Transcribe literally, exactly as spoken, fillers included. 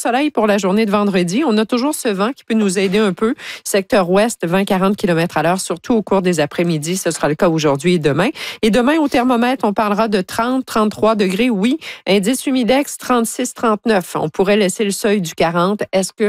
soleil pour la journée de vendredi. On a toujours ce vent qui peut nous aider un peu. Secteur ouest, vingt à quarante kilomètres à l'heure, surtout au cours des après-midi. Ce sera le cas aujourd'hui et demain. Et demain, au thermomètre, on parlera de trente à trente-trois degrés, oui. Indice humidex, trente-six à trente-neuf. On pourrait laisser le seuil du quarante. Est-ce que